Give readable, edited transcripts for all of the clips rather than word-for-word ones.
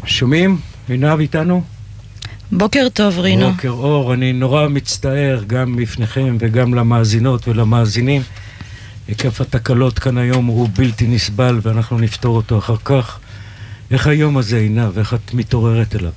שומעים? עינב איתנו? בוקר טוב רינו. בוקר אור, אני נורא מצטער גם בפניכם וגם למאזינות ולמאזינים. היקף התקלות כאן היום הוא בלתי נסבל ואנחנו נפתור אותו אחר כך. איך היום הזה עינב? איך את מתעוררת אליו?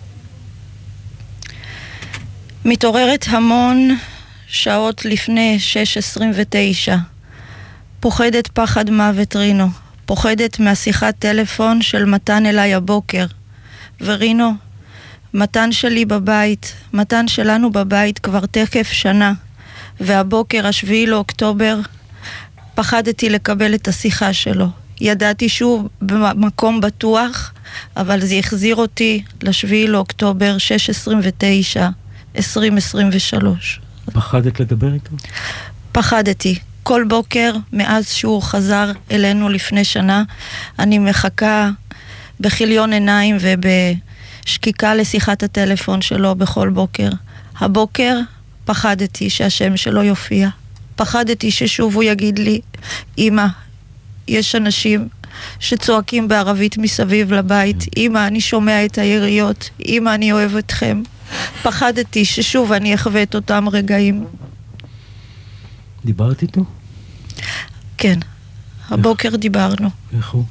מתעוררת המון שעות לפני 6:29. פוחדת פחד מוות רינו. פוחדת מהשיחת טלפון של מתן אליי הבוקר. ורינו, מתן שלי בבית, מתן שלנו בבית כבר תקף שנה. והבוקר 7 לאוקטובר פחדתי לקבל את השיחה שלו. ידעתי שהוא במקום בטוח, אבל זה החזיר אותי ל7 לאוקטובר 6:29, 2023. פחדת לדבר איתו? פחדתי. כל בוקר מאז שהוא חזר אלינו לפני שנה, אני מחכה בחיליון עיניים ובשקיקה לשיחת הטלפון שלו בכל בוקר. הבוקר פחדתי שהשם שלו יופיע. פחדתי ששוב הוא יגיד לי, אמא, יש אנשים שצועקים בערבית מסביב לבית, אמא, אני שומע את היריות, אמא, אני אוהב אתכם. פחדתי ששוב אני אחווה את אותם רגעים. דיברת איתו? כן, הבוקר דיברנו. איך הוא?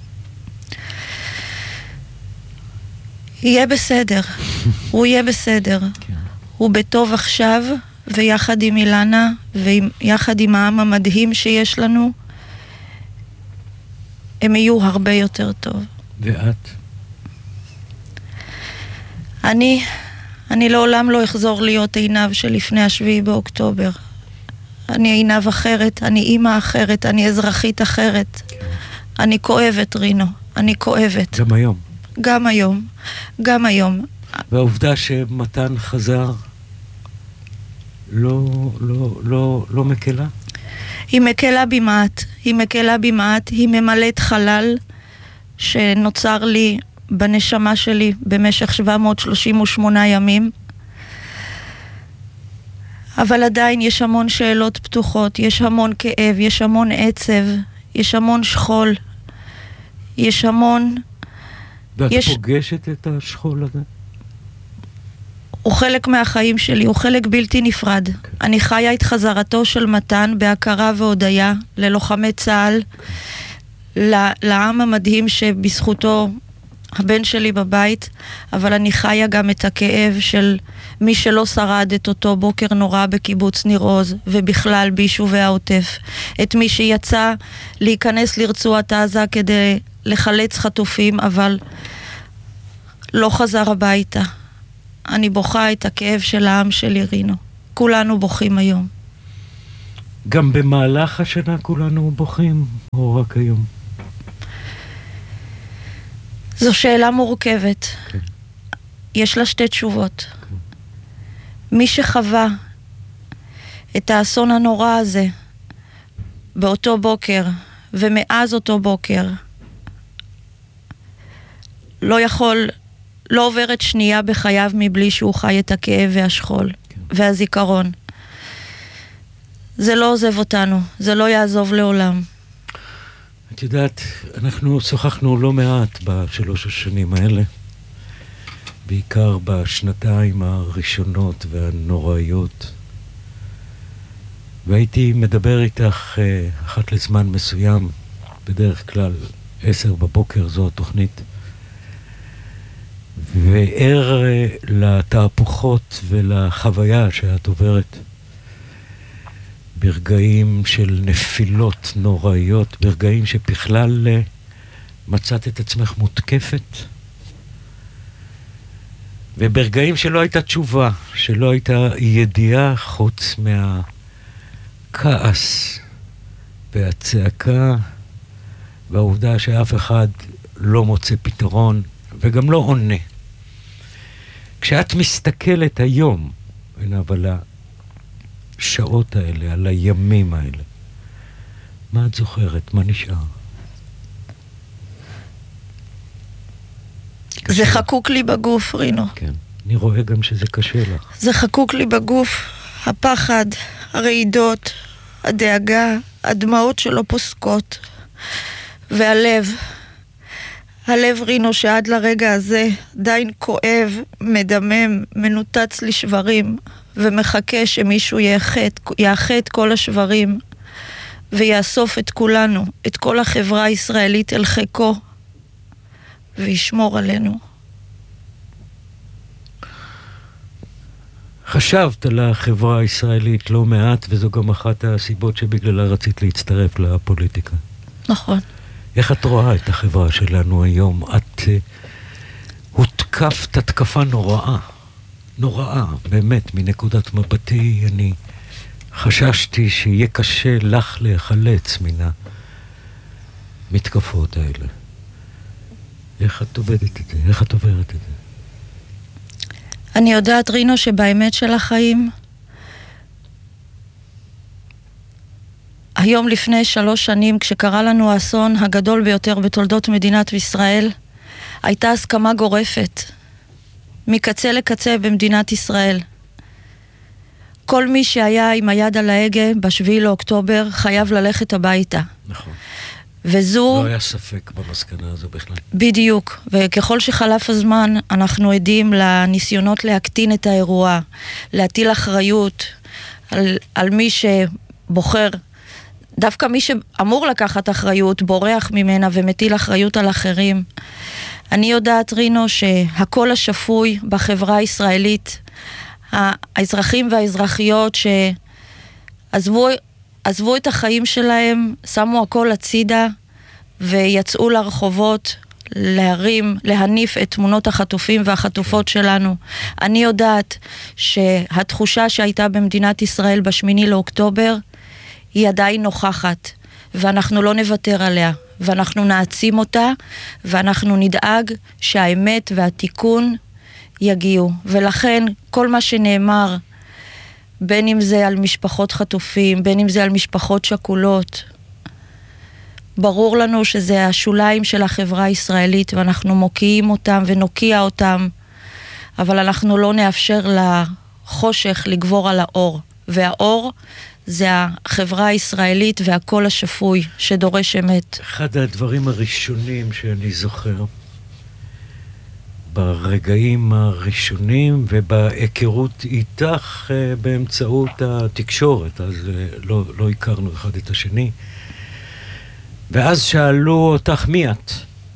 יהיה בסדר, הוא יהיה בסדר. כן. הוא בטוב עכשיו, ויחד עם אילנה, ויחד עם העם המדהים שיש לנו, הם יהיו הרבה יותר טוב. ואת? אני לעולם לא אחזור להיות עינב שלפני 7 באוקטובר. אני עינב אחרת, אני אימא אחרת, אני אזרחית אחרת. כן. אני כואבת רינו, אני כואבת. גם היום. גם היום, גם היום. והעובדה שמתן חזר לא מקלה? היא מקלה במעט, היא מקלה במעט, היא ממלאת חלל שנוצר לי בנשמה שלי במשך 738 ימים. אבל עדיין יש המון שאלות פתוחות, יש המון כאב, יש המון עצב, יש המון שכול, יש המון... ואת פוגשת את השכול הזה? הוא חלק מהחיים שלי, הוא חלק בלתי נפרד. Okay. אני חיה את חזרתו של מתן בהכרה והודיה ללוחמי צה"ל, לעם המדהים שבזכותו הבן שלי בבית, אבל אני חיה גם את הכאב של מי שלא שרד את אותו בוקר נורא בקיבוץ ניר עוז, ובכלל ביישובי העוטף. את מי שיצא להיכנס לרצועת עזה כדי לחלץ חטופים, אבל לא חזר הביתה. אני בוכה את הכאב של העם שלי רינו. כולנו בוכים היום. גם במהלך השנה כולנו בוכים, או רק היום? זו שאלה מורכבת. כן. יש לה 2 תשובות. כן. מי שחווה את האסון הנורא הזה באותו בוקר, ומאז אותו בוקר, לא עוברת שנייה בחייו מבלי שהוא חי את הכאב והשכול, כן. והזיכרון. זה לא עוזב אותנו, זה לא יעזוב לעולם. את יודעת, אנחנו שוחחנו לא מעט ב3 השנים האלה, בעיקר בשנתיים הראשונות והנוראיות, והייתי מדבר איתך אחת לזמן מסוים, בדרך כלל 10 בבוקר, זו התוכנית, וער לתהפוכות ולחוויה שאת עוברת ברגעים של נפילות נוראיות, ברגעים שבכלל מצאת את עצמך מותקפת, וברגעים שלא הייתה תשובה, שלא הייתה ידיעה חוץ מהכעס והצעקה והעובדה שאף אחד לא מוצא פתרון וגם לא עונה. כשאת מסתכלת היום, על השעות האלה, על הימים האלה, מה את זוכרת? מה נשאר? זה חקוק לי בגוף, רינו. כן, אני רואה גם שזה קשה לך. זה חקוק לי בגוף, הפחד, הרעידות, הדאגה, הדמעות שלא פוסקות, והלב. הלב רינו שעד לרגע הזה עדיין כואב, מדמם, מנותץ לשברים, ומחכה שמישהו יאחד כל השברים, ויאסוף את כולנו, את כל החברה הישראלית אל חיקו, וישמור עלינו. חשבת על החברה הישראלית לא מעט, וזו גם אחת הסיבות שבגללה רצית להצטרף לפוליטיקה. נכון. איך את רואה את החברה שלנו היום? את הותקפת התקפה נוראה, נוראה, באמת, מנקודת מבטי. אני חששתי שיהיה קשה לך להיחלץ מן המתקפות האלה. איך את עובדת את זה? איך את עוברת את זה? אני יודעת, רינו, שבאמת של החיים, היום לפני 3 שנים, כשקרה לנו האסון הגדול ביותר בתולדות מדינת ישראל, הייתה הסכמה גורפת, מקצה לקצה במדינת ישראל. כל מי שהיה עם היד על ההגה ב7 לאוקטובר חייב ללכת הביתה. נכון. וזו... לא היה ספק במסקנה הזו בכלל. בדיוק, וככל שחלף הזמן אנחנו עדים לניסיונות להקטין את האירוע, להטיל אחריות על מי שבוחר, דווקא מי שאמור לקחת אחריות בורח ממנה ומטיל אחריות על אחרים. אני יודעת, רינו, שהכל השפוי בחברה הישראלית, האזרחים והאזרחיות שעזבו את החיים שלהם, שמו הכל הצידה ויצאו לרחובות להניף את תמונות החטופים והחטופות שלנו. אני יודעת שהתחושה שהייתה במדינת ישראל ב8 לאוקטובר היא עדיין נוכחת, ואנחנו לא נוותר עליה, ואנחנו נעצים אותה, ואנחנו נדאג שהאמת והתיקון יגיעו. ולכן כל מה שנאמר, בין אם זה על משפחות חטופים, בין אם זה על משפחות שכולות, ברור לנו שזה השוליים של החברה הישראלית, ואנחנו מוקיעים אותם ונוקיע אותם, אבל אנחנו לא נאפשר לחושך לגבור על האור. והאור זה החברה הישראלית והקול השפוי שדורש אמת. אחד הדברים הראשונים שאני זוכר, ברגעים הראשונים ובהיכרות איתך באמצעות התקשורת, אז לא הכרנו אחד את השני, ואז שאלו אותך מי את?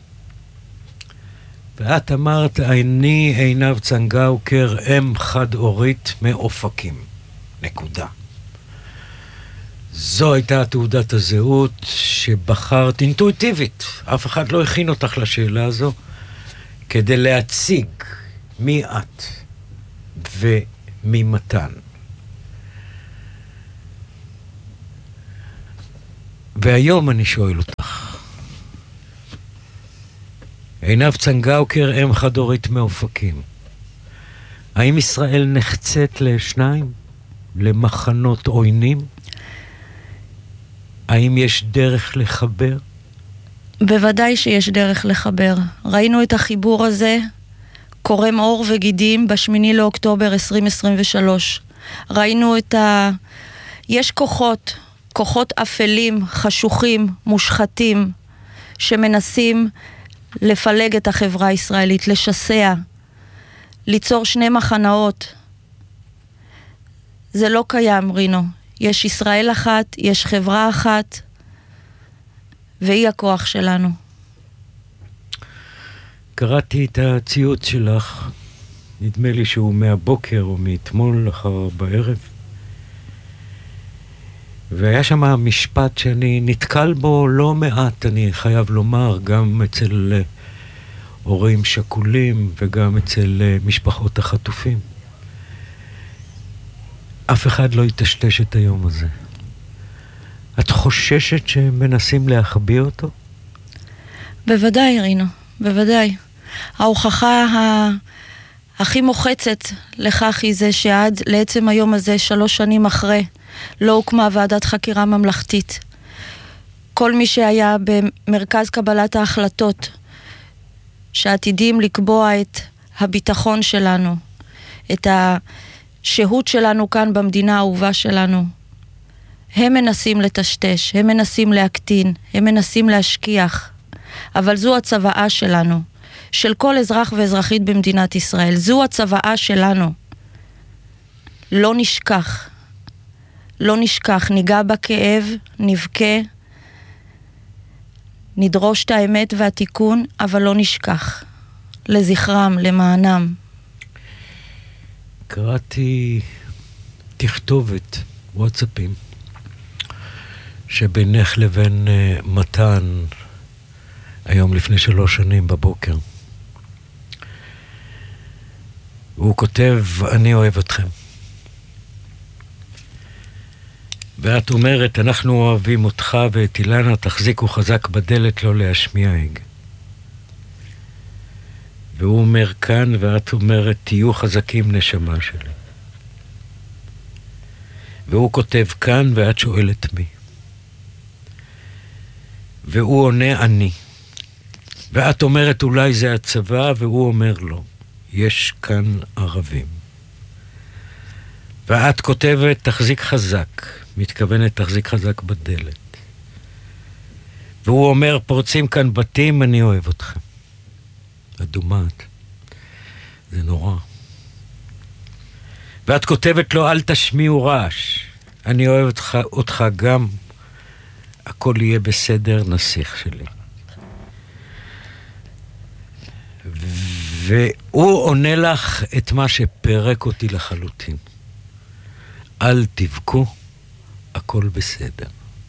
ואת אמרת, אני עינב צנגאוקר, אם חד-הורית מאופקים. נקודה. זו הייתה תעודת הזהות שבחרת אינטואיטיבית. אף אחד לא הכין אותך לשאלה הזו, כדי להציג מי את ומי מתן. והיום אני שואל אותך, עינב צנגאוקר, אם חד-הורית מאופקים, האם ישראל נחצית לשניים? למחנות עוינים? האם יש דרך לחבר? בוודאי שיש דרך לחבר. ראינו את החיבור הזה קורם עור וגידים ב8 לאוקטובר 2023. ראינו יש כוחות אפלים, חשוכים, מושחתים, שמנסים לפלג את החברה הישראלית, לשסע, ליצור 2 מחנות. זה לא קיים, רינו. יש ישראל אחת, יש חברה אחת, והיא הכוח שלנו. קראתי את הציוץ שלך, נדמה לי שהוא מהבוקר או מאתמול אחר בערב, והיה שם משפט שאני נתקל בו לא מעט, אני חייב לומר, גם אצל הורים שכולים וגם אצל משפחות החטופים. אף אחד לא יטשטש את היום הזה. את חוששת שהם מנסים להחביא אותו? בוודאי, רינו, בוודאי. ההוכחה הכי מוחצת לכך היא זה שעד לעצם היום הזה, 3 שנים אחרי, לא הוקמה ועדת חקירה ממלכתית. כל מי שהיה במרכז קבלת ההחלטות, שעתידים לקבוע את הביטחון שלנו, את השהות שלנו כאן במדינה האהובה שלנו, הם מנסים לטשטש, הם מנסים להקטין, הם מנסים להשכיח. אבל זו הצוואה שלנו, של כל אזרח ואזרחית במדינת ישראל. זו הצוואה שלנו. לא נשכח. לא נשכח, ניגע בכאב, נבכה, נדרוש את האמת והתיקון, אבל לא נשכח. לזכרם, למענם. קראתי תכתובת, וואטסאפים, שבינך לבין מתן, היום לפני 3 שנים בבוקר. והוא כותב, אני אוהב אתכם. ואת אומרת, אנחנו אוהבים אותך ואת אילנה, תחזיקו חזק בדלת לא להשמיע הג. והוא אומר כאן, ואת אומרת, תהיו חזקים נשמה שלי. והוא כותב כאן, ואת שואלת מי. והוא עונה אני. ואת אומרת, אולי זה הצבא, והוא אומר לא. יש כאן ערבים. ואת כותבת, תחזיק חזק. מתכוונת, תחזיק חזק בדלת. והוא אומר, פורצים כאן בתים, אני אוהב אתכם. אדומת. זה נורא. ואת כותבת לו, אל תשמיעו רעש. אני אוהב אותך גם. הכל יהיה בסדר, נסיך שלי. והוא עונה לך את מה שפרק אותי לחלוטין. אל תבכו, הכל בסדר.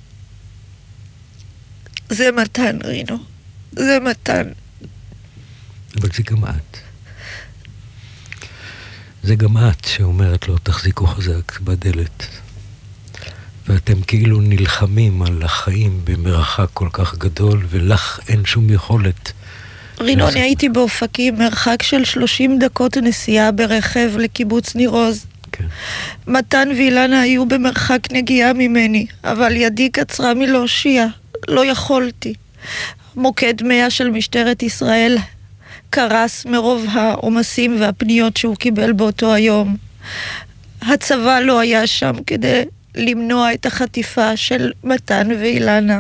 זה מתן, רינו. זה מתן. אבל זה גם את. זה גם את שאומרת לו, תחזיקו חזק בדלת. ואתם כאילו נלחמים על החיים במרחק כל כך גדול, ולך אין שום יכולת. רינו, אני הייתי באופקים, מרחק של 30 דקות נסיעה ברכב לקיבוץ ניר עוז. כן. מתן ואילנה היו במרחק נגיעה ממני, אבל ידי קצרה מלהושיע. לא יכולתי. מוקד 100 של משטרת ישראל קרס מרוב העומסים והפניות שהוא קיבל באותו היום. הצבא לא היה שם כדי למנוע את החטיפה של מתן ואילנה.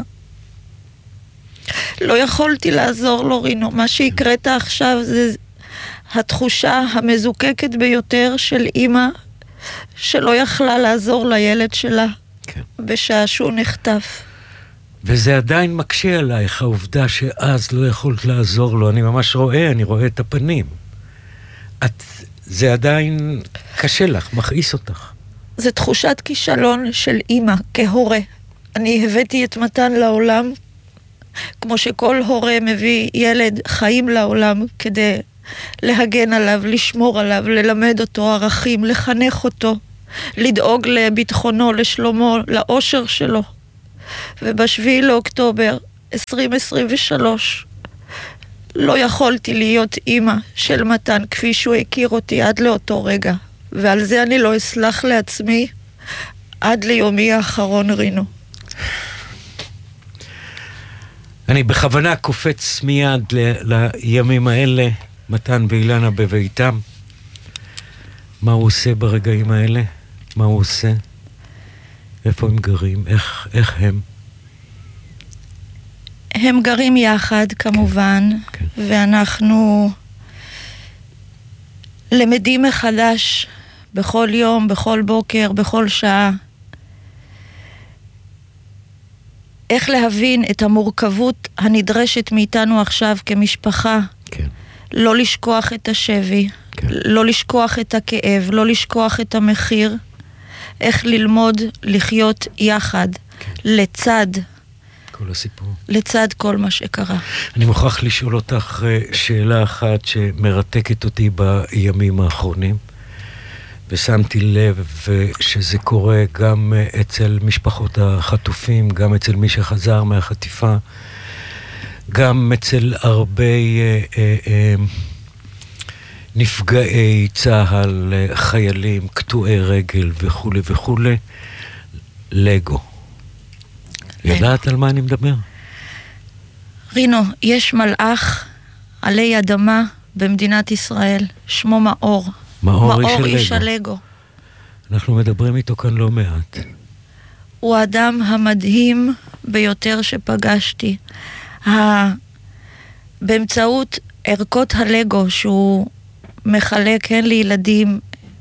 לא יכולתי לעזור לו, רינו. מה שהקראת עכשיו זה התחושה המזוקקת ביותר של אמא שלא יכלה לעזור לילד שלה כן. בשעה שהוא נחטף. וזה עדיין מקשה עלייך, העובדה שאז לא יכולת לעזור לו. אני ממש רואה, אני רואה את הפנים. זה עדיין קשה לך, מכעיס אותך. זה תחושת כישלון של אמא כהורה. אני הבאתי את מתן לעולם, כמו שכל הורה מביא ילד חיים לעולם, כדי להגן עליו, לשמור עליו, ללמד אותו ערכים, לחנך אותו, לדאוג לביטחונו, לשלומו, לאושר שלו. ובשביעי לאוקטובר 2023 לא יכולתי להיות אמא של מתן כפי שהוא הכיר אותי עד לאותו רגע, ועל זה אני לא אסלח לעצמי עד ליומי האחרון, רינו. אני בכוונה קופץ מיד לימים האלה, מתן ואילנה בביתם. מה הוא עושה ברגעים האלה? מה הוא עושה? איפה הם גרים? איך הם? הם גרים יחד כמובן, כן. ואנחנו למדים מחדש בכל יום, בכל בוקר, בכל שעה, איך להבין את המורכבות הנדרשת מאיתנו עכשיו כמשפחה. כן. לא לשכוח את השבי, כן. לא לשכוח את הכאב, לא לשכוח את המחיר. איך ללמוד לחיות יחד, כן. לצד, כל הסיפור. לצד כל מה שקרה. אני מוכרח לשאול אותך שאלה אחת שמרתקת אותי בימים האחרונים, ושמתי לב שזה קורה גם אצל משפחות החטופים, גם אצל מי שחזר מהחטיפה, גם אצל הרבה נפגעי צהל, חיילים, קטועי רגל וכו' וכו'. לגו. יודעת על מה אני מדבר? רינו, יש מלאך עלי אדמה במדינת ישראל, שמו מאור. מאור איש הלגו. אנחנו מדברים איתו כאן לא מעט. הוא האדם המדהים ביותר שפגשתי. באמצעות ערכות הלגו שהוא מחלק הן לילדים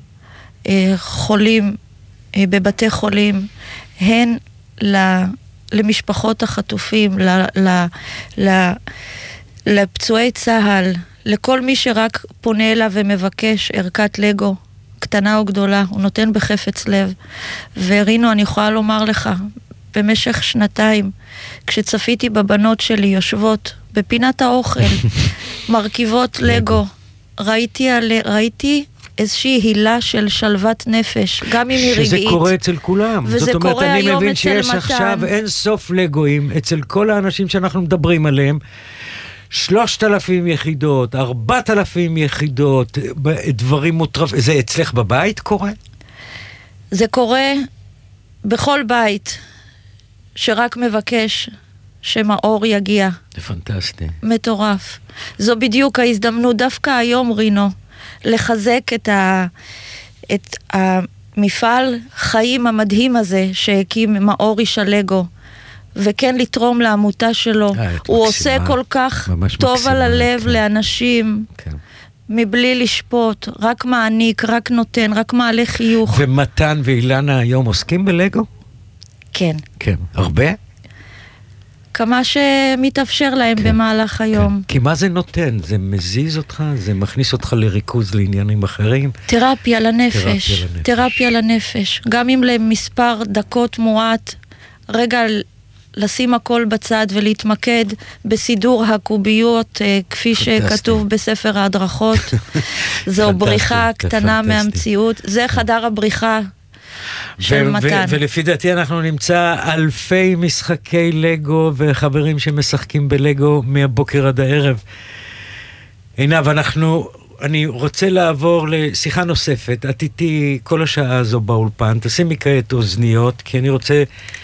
חולים בבתי חולים, הן למשפחות החטופים, לפצועי צהל, לכל מי שרק פונה אליו ומבקש ערכת לגו, קטנה או גדולה, הוא נותן בחפץ לב. ורינו, אני יכולה לומר לך, במשך 2 כשצפיתי בבנות שלי יושבות בפינת האוכל, מרכיבות לגו, ראיתי איזושהי הילה של שלוות נפש, גם אם היא רגעית. שזה קורה אצל כולם. וזה קורה היום אצל מתן. אני מבין שיש עכשיו אין סוף לגויים אצל כל האנשים שאנחנו מדברים עליהם. 3,000 יחידות, 4,000 יחידות, דברים מוטרפים. זה אצלך בבית קורה? זה קורה בכל בית שרק מבקש שמאור יגיע. זה פנטסטי. מטורף. זו בדיוק ההזדמנות דווקא היום, רינו, לחזק את המפעל חיים המדהים הזה שהקים מאור איש הלגו, וכן לתרום לעמותה שלו. הוא עושה כל כך טוב על הלב לאנשים, מבלי לשפוט, רק מעניק, רק נותן, רק מעלה חיוך. ומתן ואילנה היום עוסקים בלגו? כן. כן. הרבה? כמה שמתאפשר להם במהלך היום. כי מה זה נותן? זה מזיז אותך? זה מכניס אותך לריכוז לעניינים אחרים? תרפיה לנפש. תרפיה לנפש. גם אם למספר דקות מועט, רגע לשים הכל בצד ולהתמקד בסידור הקוביות, כפי שכתוב בספר ההדרכות. זו בריחה קטנה מהמציאות. זה חדר הבריחה של מתן. ולפי דעתי אנחנו נמצא אלפי משחקי לגו וחברים שמשחקים בלגו מהבוקר עד הערב. עינב, אני רוצה לעבור לשיחה נוספת. את איתי כל השעה הזו באולפן. תשימי כעת אוזניות, כי אני רוצה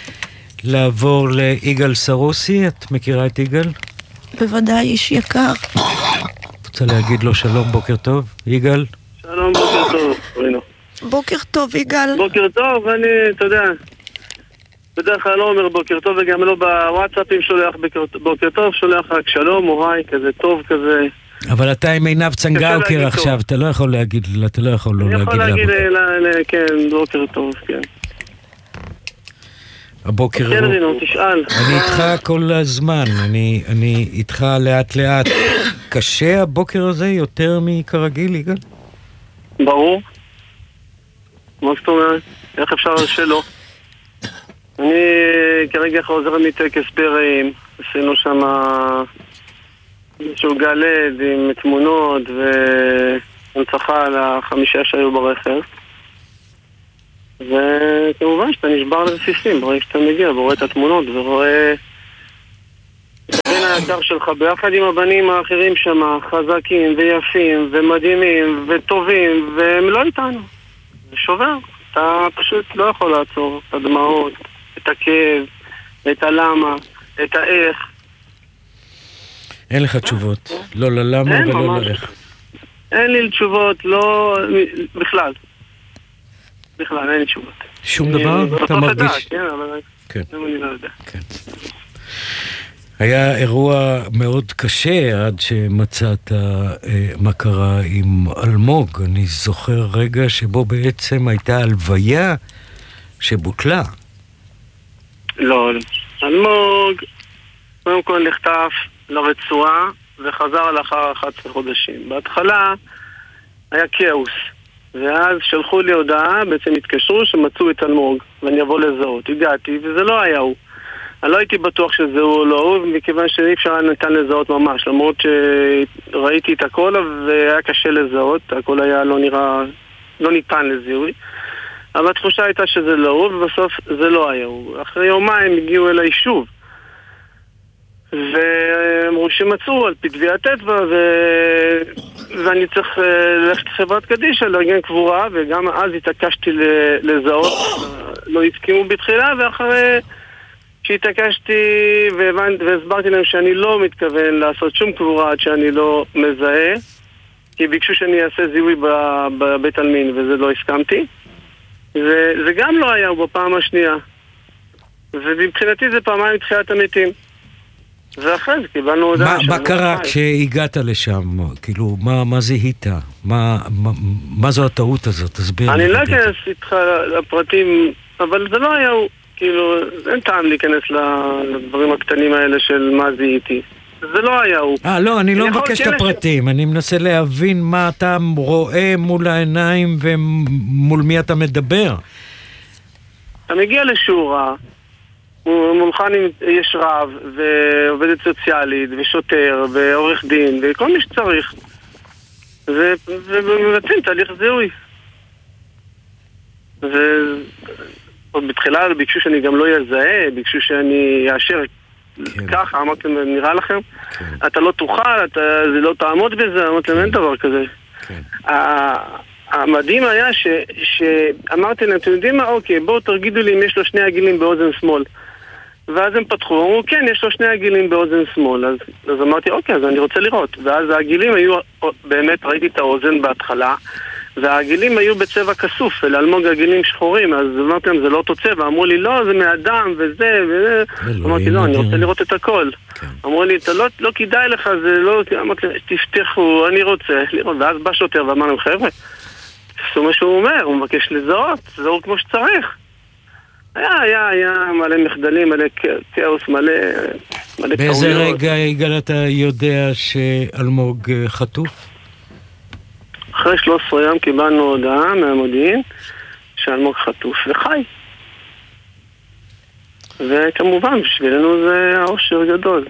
לעבור ליגאל סרוסי. את מכירה את יגאל? בוודאי, איש יקר. רוצה להגיד לו שלום, בוקר טוב. יגאל? שלום, בוקר טוב, רינו. בוקר טוב, יגאל. בוקר טוב, אתה יודע, בדרך כלל לא אומר בוקר טוב, וגם לא בוואטסאפים שולח בוקר טוב, שולח רק שלום, אוהי, כזה טוב כזה. אבל אתה עם עינב צנגאוקר עכשיו, אתה לא יכול להגיד, אתה לא יכול לא להגיד לה. אני יכול להגיד, כן, בוקר טוב, כן. הבוקר כן, רינו, תשאל. אני איתך כל הזמן, אני איתך לאט לאט. קשה הבוקר הזה יותר מכרגיל, יגאל? ברור. מה זאת אומרת? איך אפשר שלא? אני כרגע חוזר מטקס ברעים, עשינו שם איזשהו גלד עם תמונות והנצחה על 5 שהיו ברכב, וכמובן שאתה נשבר לרסיסים ברגע שאתה מגיע ורואה את התמונות ורואה את הבן היקר שלך ביחד עם הבנים האחרים שם, חזקים ויפים ומדהימים וטובים, והם לא איתנו. זה שובר. אתה פשוט לא יכול לעצור את הדמעות, את הכאב, את הלמה, את האיך. אין לך תשובות. לא ללמה ולא לאיך. אין לי תשובות, לא... בכלל. בכלל, אין לי תשובות. שום דבר? אתה מרגיש? כן, אבל... כן. אני לא יודע. כן. היה אירוע מאוד קשה עד שמצאת מה קרה עם אלמוג. אני זוכר רגע שבו בעצם הייתה הלוויה שבוטלה. לא, אלמוג קודם כל נחטף לרצועה וחזר לאחר 11 חודשים. בהתחלה היה כאוס, ואז שלחו לי הודעה, בעצם התקשרו שמצאו את אלמוג ואני אבוא לזהות. הגעתי וזה לא היה הוא. אני לא הייתי בטוח שזה הוא או לא הוא, מכיוון שאי אפשר ניתן לזהות ממש, למרות שראיתי את הכל והיה קשה לזהות, הכל היה לא ניתן לזיהוי, אבל התחושה הייתה שזה לא הוא, ובסוף זה לא היה הוא. אחרי יומיים הגיעו אליי שוב, ואמרו שמצאו על פי תביעת אצבע, ואני צריך ללכת לחברת קדישא, לארגן קבורה, וגם אז התעקשתי לזהות, לא הסכימו בתחילה, ואחרי... שהתעקשתי והסברתי להם שאני לא מתכוון לעשות שום קבורה עד שאני לא מזהה, כי ביקשו שאני אעשה זיהוי בבית אלמין וזה לא הסכמתי, וזה גם לא היה בפעם השנייה, ומבחינתי זה פעמיים תחיית המתים. ואחרי זה קיבלנו הודעה. מה קרה כשהגעת לשם? כאילו, מה זיהית? מה זו הטעות הזאת? תסביר. אני לא אכנס איתך לפרטים, אבל זה לא היה, כאילו, אין טעם להיכנס לדברים הקטנים האלה של מה זיהיתי. זה לא היה הוא. לא, אני לא מבקש את הפרטים. אני מנסה להבין מה אתה רואה מול העיניים ומול מי אתה מדבר. אתה מגיע לשורה, מולך יש רב, ועובדת סוציאלית, ושוטר, ועורך דין, וכל מי שצריך. ומבצעים תהליך זיהוי. עוד בתחילה ביקשו שאני גם לא יזהה, ביקשו שאני יאשר ככה, אמרתם, נראה לכם? אתה לא תוכל, זה לא תעמוד בזה, אמרתם, אין דבר כזה. המדהים היה שאמרתי להם, אתם יודעים מה? אוקיי, בואו תרגידו לי אם יש לו 2 עגילים באוזן שמאל. ואז הם פתחו, אמרו, כן, יש לו 2 עגילים באוזן שמאל. אז אמרתי, אוקיי, אז אני רוצה לראות. ואז העגילים היו, באמת ראיתי את האוזן בהתחלה, והעגילים היו בצבע כסוף, ולאלמוג עגילים שחורים. אז אמרתי להם, זה לא אותו צבע. אמרו לי, לא, זה מאדם וזה וזה. אמרתי, לא, אני רוצה לראות את הכל. אמרו לי, לא כדאי לך, זה לא... אמרתי, תפתחו, אני רוצה לראות. ואז בא שוטר ואמר להם, חבר'ה, תפסו מה שהוא אומר, הוא מבקש לזהות, זהו כמו שצריך. היה מלא מחדלים, מלא כאוס, מלא טעויות. באיזה רגע יגאל אתה יודע שאלמוג חטוף? אחרי 13 יום קיבלנו הודעה מהמודיעין שאלמוג חטוף וחי. וכמובן בשבילנו זה האושר גדול.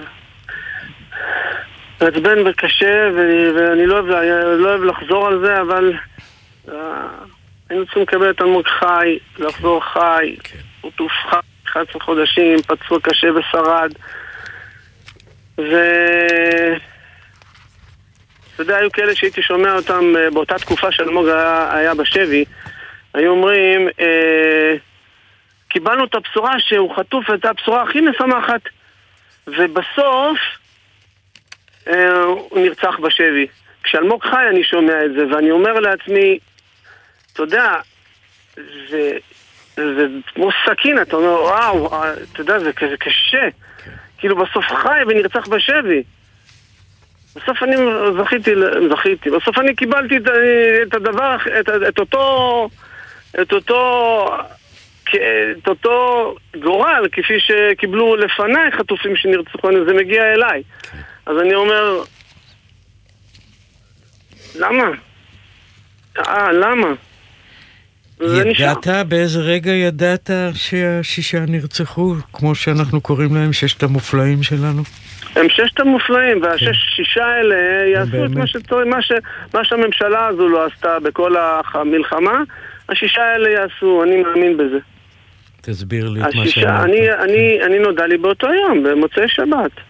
מעצבן וקשה, ואני לא אוהב לחזור על זה, אבל היינו צריכים לקבל את אלמוג חי, לחזור חי, הוא תופחד 11 חודשים, פצוע קשה ושרד. אתה יודע, היו כאלה שהייתי שומע אותם באותה תקופה שאלמוג היה בשבי, היו אומרים, קיבלנו את הבשורה שהוא חטוף, את הבשורה הכי משמחת, ובסוף הוא נרצח בשבי. כשאלמוג חי אני שומע את זה, ואני אומר לעצמי, אתה יודע, זה כמו סכין, אתה אומר, וואו, אתה יודע, זה כזה קשה. כאילו בסוף חי ונרצח בשבי. בסוף אני זכיתי. בסוף אני קיבלתי את הדבר, את אותו גורל, כפי שקיבלו לפניי חטופים שנרצחו, זה מגיע אליי. אז אני אומר, למה? למה? ידעת? באיזה רגע ידעת שהשישה נרצחו, כמו שאנחנו קוראים להם, 6 המופלאים שלנו? הם 6 המופלאים, והשישה האלה יעשו את מה שהממשלה הזו לא עשתה בכל המלחמה, 6 האלה יעשו, אני מאמין בזה. תסביר לי את מה שאמרת. אני נודע לי באותו יום, במוצאי שבת.